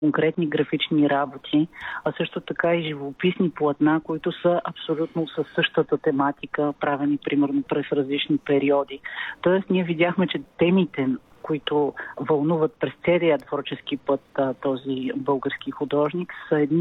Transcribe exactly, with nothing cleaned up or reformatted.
конкретни графични работи, а също така и живописни платна, които са абсолютно със същата тематика, правени примерно през различни периоди. Тоест ние видяхме, че темите, които вълнуват през целия творчески път този български художник, са едни